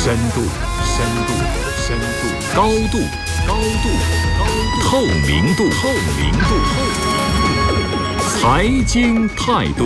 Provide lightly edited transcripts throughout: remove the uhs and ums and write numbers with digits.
深度，深度，深度，高度，高度，高度，透明度，透明度，透明度，财经态度。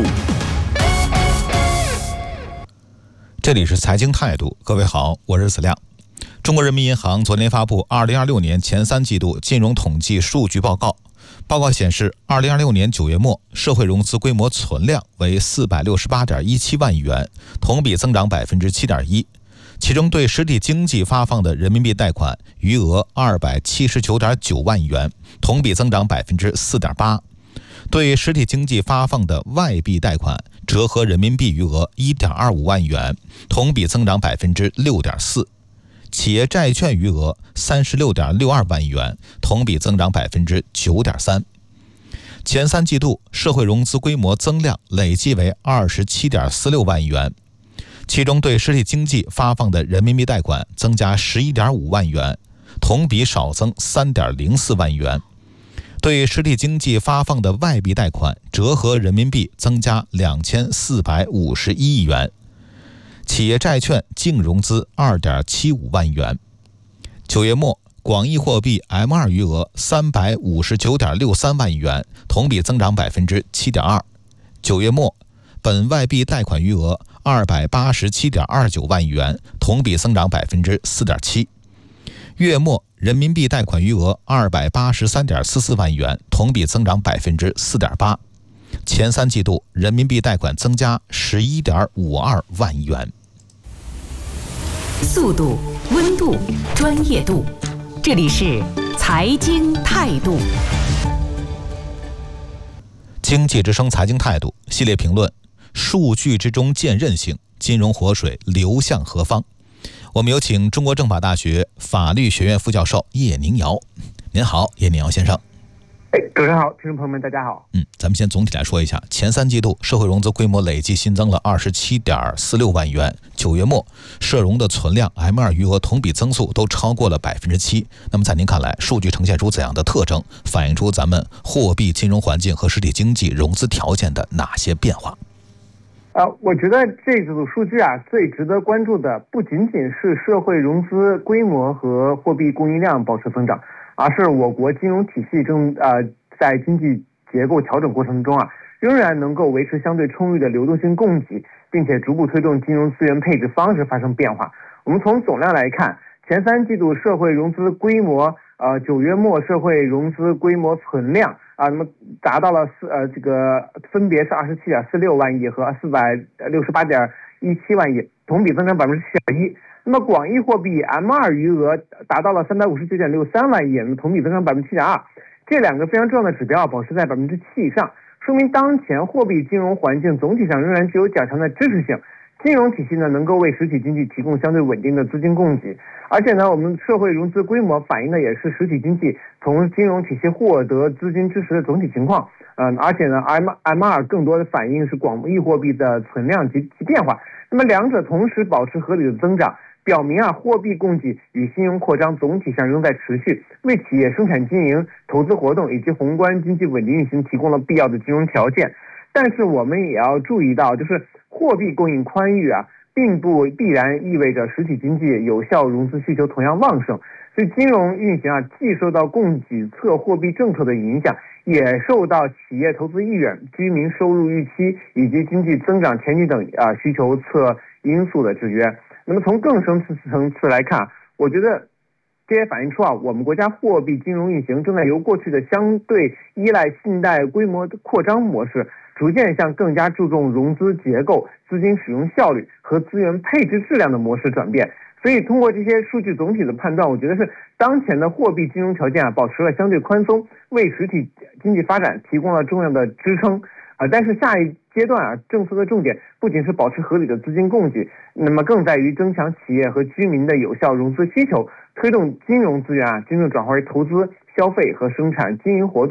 这里是财经态度，各位好，我是子亮。中国人民银行昨天发布2026年前3季度金融统计数据报告。报告显示，2026年9月末，社会融资规模存量为468.17万亿元，同比增长7.1%。其中，对实体经济发放的人民币贷款余额279.9万亿元，同比增长4.8%。对实体经济发放的外币贷款折合人民币余额1.25万亿元，同比增长6.4%。企业债券余额36.62万亿元，同比增长9.3%。前3季度社会融资规模增量累计为27.46万亿元，其中对实体经济发放的人民币贷款增加11.5万元，同比少增3.04万元。对实体经济发放的外币贷款折合人民币增加2451亿元。企业债券净融资2.75万元。9月末，广义货币 M2 余额359.63万亿元，同比增长7.2%。9月末，本外币贷款余额287.29万亿元，同比增长4.7%。月末，人民币贷款余额283.44万亿元，同比增长4.8%。前3季度人民币贷款增加11.52万亿元。 速度、温度、专业度，这里是财经态度。 经济之声财经态度系列评论：数据之中见韧性，金融活水流向何方？我们有请中国政法大学法律学院副教授叶宁尧。您好，叶宁尧先生。 主持人好，听众朋友们大家好。 咱们先总体来说一下，前3季度社会融资规模累计新增了27.46万元，9月末社融的存量 M2 余额同比增速都超过了7%。那么在您看来，数据呈现出怎样的特征，反映出咱们货币金融环境和实体经济融资条件的哪些变化？ 我觉得这组数据最值得关注的不仅仅是社会融资规模和货币供应量保持增长，而是我国金融体系在经济结构调整过程中仍然能够维持相对充裕的流动性供给，并且逐步推动金融资源配置方式发生变化。我们从总量来看，前3季度社会融资规模9月末社会融资规模存量那么达到了分别是27.46万亿和468.17万亿，同比增长7.1%。那么广义货币 M2 余额达到了359.63万亿，同比增长7.2%。这两个非常重要的指标保持在7%以上，说明当前货币金融环境总体上仍然具有较强的支持性。金融体系能够为实体经济提供相对稳定的资金供给，而且我们社会融资规模反映的也是实体经济从金融体系获得资金支持的总体情况。而且M2 更多的反映是广义货币的存量及其变化。那么两者同时保持合理的增长，表明货币供给与信用扩张总体上仍在持续，为企业生产经营、投资活动以及宏观经济稳定运行提供了必要的金融条件。但是我们也要注意到，就是货币供应宽裕并不必然意味着实体经济有效融资需求同样旺盛。所以金融运行既受到供给侧货币政策的影响，也受到企业投资意愿、居民收入预期以及经济增长前景等需求侧因素的制约。那么从更深层次来看，我觉得这也反映出我们国家货币金融运行正在由过去的相对依赖信贷规模扩张模式，逐渐向更加注重融资结构、资金使用效率和资源配置质量的模式转变。所以通过这些数据总体的判断，我觉得是当前的货币金融条件保持了相对宽松，为实体经济发展提供了重要的支撑。但是下一阶段政策的重点不仅是保持合理的资金供给，那么更在于增强企业和居民的有效融资需求，推动金融资源真正转化为投资、消费和生产经营活动，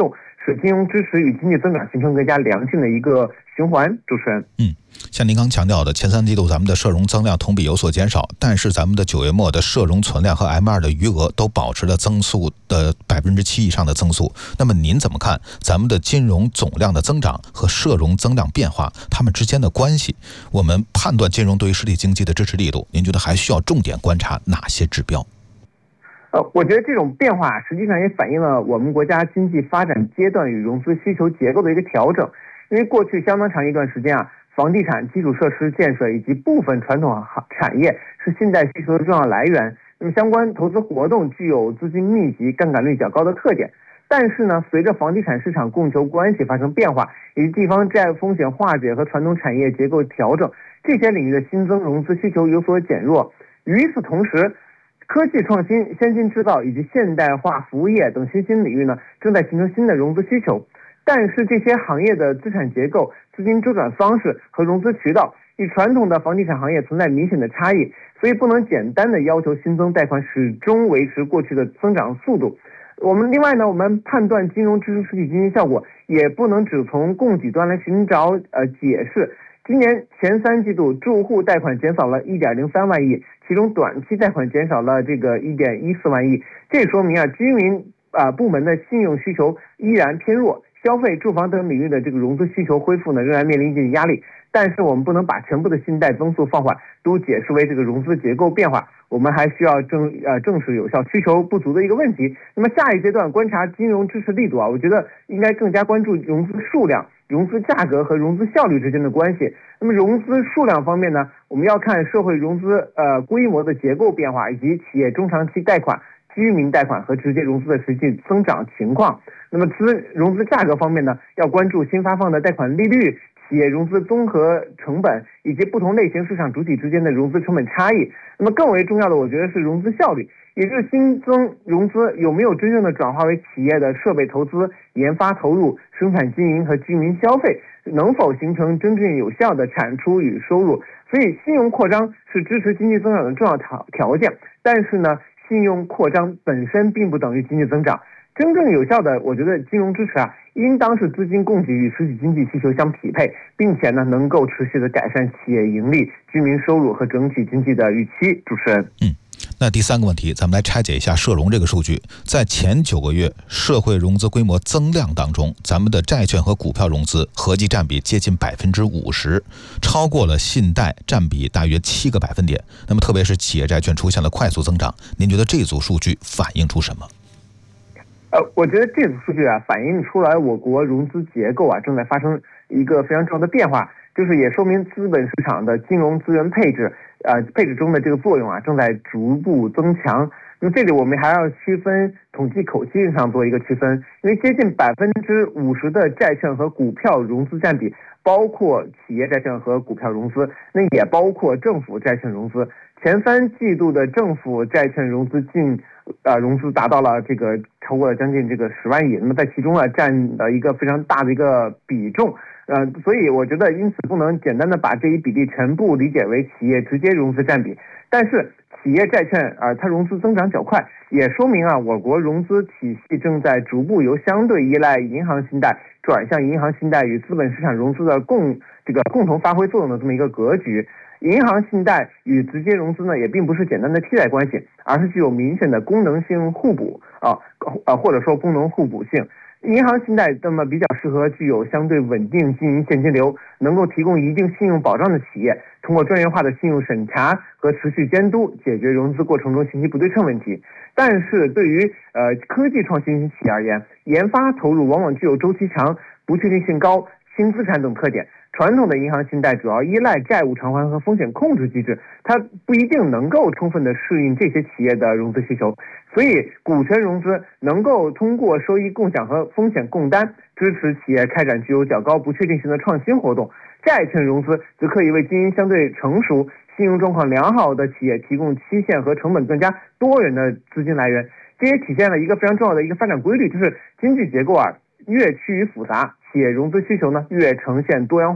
使金融支持与经济增长形成更加良性的一个循环。主持人， 像您刚强调的，前3季度咱们的社融增量同比有所减少，但是咱们的9月末的社融存量和 M2 的余额都保持了增速的7%以上的增速。那么您怎么看咱们的金融总量的增长和社融增量变化它们之间的关系？我们判断金融对于实体经济的支持力度，您觉得还需要重点观察哪些指标？ 我觉得这种变化实际上也反映了我们国家经济发展阶段与融资需求结构的一个调整。因为过去相当长一段时间房地产基础设施建设以及部分传统产业是信贷需求的重要来源。那么相关投资活动具有资金密集、杠杆率较高的特点。但是呢，随着房地产市场供求关系发生变化，以及地方债务风险化解和传统产业结构调整，这些领域的新增融资需求有所减弱。与此同时，科技创新、先进制造以及现代化服务业等新兴领域呢，正在形成新的融资需求。但是这些行业的资产结构、资金周转方式和融资渠道与传统的房地产行业存在明显的差异，所以不能简单的要求新增贷款始终维持过去的增长速度。另外呢，我们判断金融支持实体经济效果，也不能只从供给端来寻找解释。今年前3季度住户贷款减少了1.03万亿，其中短期贷款减少了1.14万亿。这说明居民部门的信用需求依然偏弱，消费、住房等领域的这个融资需求恢复呢，仍然面临一定压力。但是我们不能把全部的信贷增速放缓都解释为这个融资结构变化，我们还需要正视有效需求不足的一个问题。那么下一阶段观察金融支持力度我觉得应该更加关注融资数量、融资价格和融资效率之间的关系。那么融资数量方面呢，我们要看社会融资规模的结构变化，以及企业中长期贷款、居民贷款和直接融资的实际增长情况。那么融资价格方面呢，要关注新发放的贷款利率、企业融资综合成本以及不同类型市场主体之间的融资成本差异。那么更为重要的，我觉得是融资效率，也就是新增融资有没有真正的转化为企业的设备投资、研发投入、生产经营和居民消费，能否形成真正有效的产出与收入。所以信用扩张是支持经济增长的重要条件，但是呢，信用扩张本身并不等于经济增长。真正有效的，我觉得金融支持应当是资金供给与实体经济需求相匹配，并且呢，能够持续的改善企业盈利、居民收入和整体经济的预期。主持人， 那第3个问题，咱们来拆解一下社融这个数据。在前9个月社会融资规模增量当中，咱们的债券和股票融资合计占比接近50%，超过了信贷，占比大约7个百分点。那么特别是企业债券出现了快速增长，您觉得这组数据反映出什么？ 我觉得这组数据反映出来我国融资结构正在发生一个非常重要的变化，就是也说明资本市场的金融资源配置中的这个作用正在逐步增强。那么这里我们还要区分统计口径上做一个区分，因为接近50%的债券和股票融资占比包括企业债券和股票融资，那也包括政府债券融资。前3季度的政府债券融资融资达到了超过了将近10万亿，那么在其中占了一个非常大的一个比重。所以我觉得因此不能简单的把这一比例全部理解为企业直接融资占比，但是企业债券它融资增长较快，也说明我国融资体系正在逐步由相对依赖银行信贷转向银行信贷与资本市场融资的共同发挥作用的这么一个格局。银行信贷与直接融资呢，也并不是简单的替代关系，而是具有明显的功能性互补或者说功能互补性。银行信贷那么比较适合具有相对稳定经营现金流、能够提供一定信用保障的企业，通过专业化的信用审查和持续监督，解决融资过程中信息不对称问题。但是对于科技创新企业而言，研发投入往往具有周期长、不确定性高、轻资产等特点。传统的银行信贷主要依赖债务偿还和风险控制机制，它不一定能够充分的适应这些企业的融资需求，所以股权融资能够通过收益共享和风险共担，支持企业开展具有较高不确定性的创新活动。债券融资则可以为经营相对成熟、信用状况良好的企业提供期限和成本更加多元的资金来源。这也体现了一个非常重要的一个发展规律，就是经济结构越趋于复杂，企业融资需求呢越呈现多样化，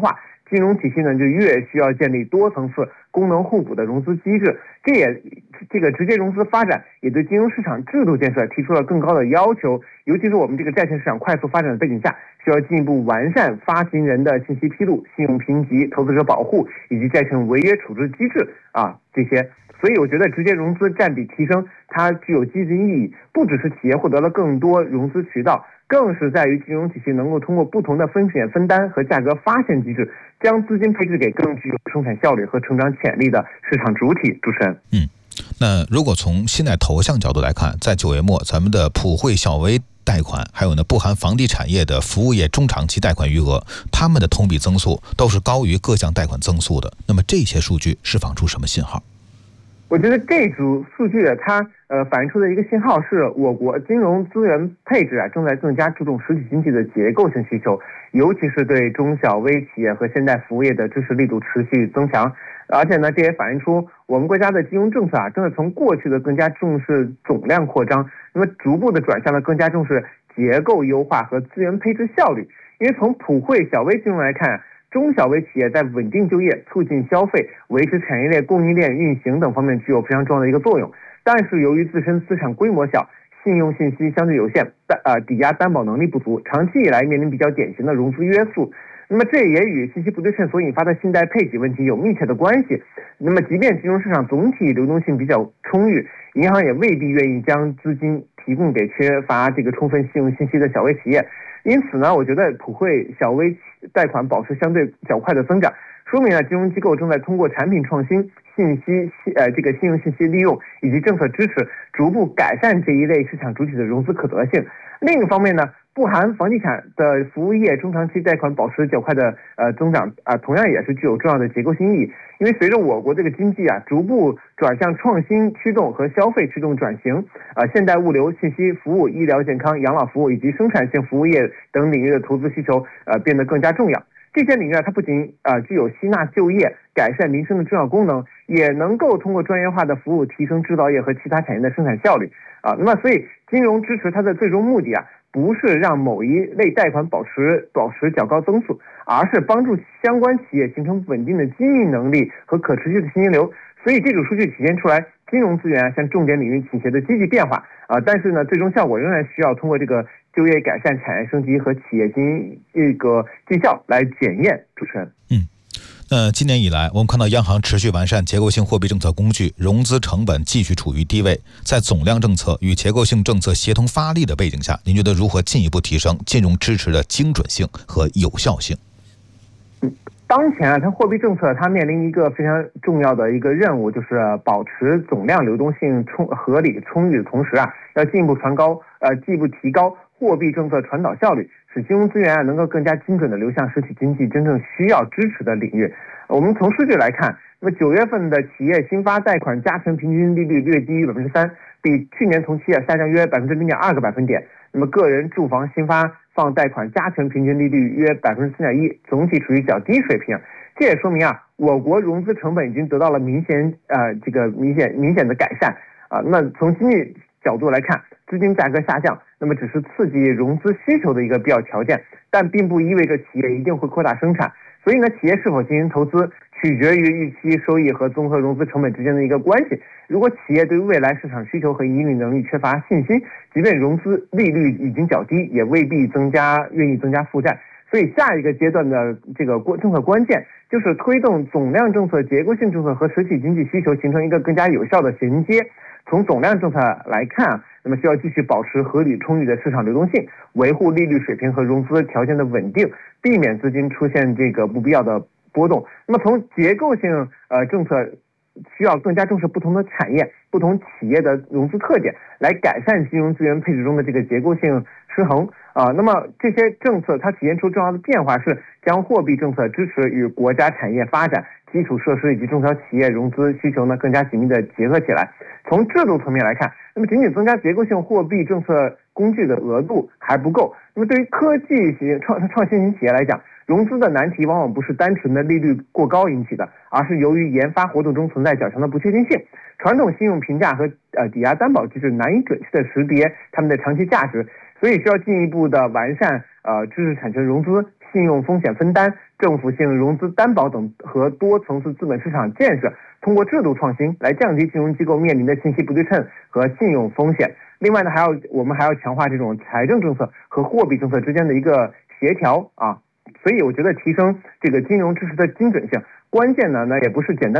金融体系呢就越需要建立多层次、功能互补的融资机制。这个直接融资发展也对金融市场制度建设提出了更高的要求。尤其是我们这个债券市场快速发展的背景下，需要进一步完善发行人的信息披露、信用评级、投资者保护以及债券违约处置机制这些。所以我觉得直接融资占比提升，它具有积极意义，不只是企业获得了更多融资渠道，更是在于金融体系能够通过不同的风险分担和价格发现机制，将资金配置给更具有生产效率和成长潜力的市场主体。主持人， 那如果从信贷投向角度来看，在9月末，咱们的普惠小微贷款，还有不含房地产业的服务业中长期贷款余额，他们的同比增速都是高于各项贷款增速的。那么这些数据释放出什么信号？ 我觉得这组数据它反映出的一个信号是，我国金融资源配置正在更加注重实体经济的结构性需求，尤其是对中小微企业和现代服务业的支持力度持续增强。而且呢，这也反映出我们国家的金融政策正在从过去的更加重视总量扩张，那么逐步的转向了更加重视结构优化和资源配置效率。因为从普惠小微金融来看，中小微企业在稳定就业、促进消费、维持产业链供应链运行等方面具有非常重要的一个作用。但是由于自身资产规模小、信用信息相对有限、抵押担保能力不足，长期以来面临比较典型的融资约束。那么这也与信息不对称所引发的信贷配给问题有密切的关系。那么即便金融市场总体流动性比较充裕，银行也未必愿意将资金提供给缺乏充分信用信息的小微企业。因此呢，我觉得普惠小微贷款保持相对较快的增长，说明金融机构正在通过产品创新、信用信息利用以及政策支持，逐步改善这一类市场主体的融资可得性。另一方面呢，不含房地产的服务业中长期贷款保持较快的增长同样也是具有重要的结构性意义。因为随着我国这个经济逐步转向创新驱动和消费驱动转型，现代物流、信息服务、医疗健康、养老服务以及生产性服务业等领域的投资需求变得更加重要。这些领域它不仅具有吸纳就业、改善民生的重要功能，也能够通过专业化的服务提升制造业和其他产业的生产效率那么所以金融支持它的最终目的不是让某一类贷款保持较高增速，而是帮助相关企业形成稳定的经营能力和可持续的现金流。所以这组数据体现出来，金融资源向重点领域倾斜的积极变化但是呢，最终效果仍然需要通过这个就业改善、产业升级和企业经营绩效来检验。主持人， 今年以来，我们看到央行持续完善结构性货币政策工具，融资成本继续处于低位。在总量政策与结构性政策协同发力的背景下，您觉得如何进一步提升金融支持的精准性和有效性？ 当前它货币政策它面临一个非常重要的一个任务，就是保持总量流动性合理充裕的同时要进一步提高货币政策传导效率，使金融资源能够更加精准地流向实体经济真正需要支持的领域。我们从数据来看，那么9月份的企业新发贷款加权平均利率略低于 3%， 比去年同期下降约 0.2 个百分点。那么个人住房新发放贷款加权平均利率约 4.1%， 总体处于较低水平。这也说明我国融资成本已经得到了明显的改善那么从经济角度来看，资金价格下降，那么只是刺激融资需求的一个必要条件，但并不意味着企业一定会扩大生产。所以呢，企业是否进行投资，取决于预期收益和综合融资成本之间的一个关系。如果企业对未来市场需求和盈利能力缺乏信心，即便融资利率已经较低，也未必愿意增加负债。所以下一个阶段的这个政策关键就是推动总量政策、结构性政策和实体经济需求形成一个更加有效的衔接。从总量政策来看那么需要继续保持合理充裕的市场流动性，维护利率水平和融资条件的稳定，避免资金出现不必要的波动。那么从结构性政策需要更加重视不同的产业、不同企业的融资特点，来改善金融资源配置中的这个结构性失衡那么这些政策它体现出重要的变化是将货币政策支持与国家产业发展、基础设施以及中小企业融资需求更加紧密的结合起来。从制度层面来看，那么仅仅增加结构性货币政策工具的额度还不够。那么对于科技创新型企业来讲，融资的难题往往不是单纯的利率过高引起的，而是由于研发活动中存在较强的不确定性，传统信用评价和抵押担保机制难以准确的识别它们的长期价值，所以需要进一步的完善知识产权融资、 信用风险分担、政府性融资担保等和多层次资本市场建设，通过制度创新来降低金融机构面临的信息不对称和信用风险。另外呢，我们还要强化这种财政政策和货币政策之间的一个协调啊。所以我觉得提升这个金融知识的精准性，关键呢也不是简单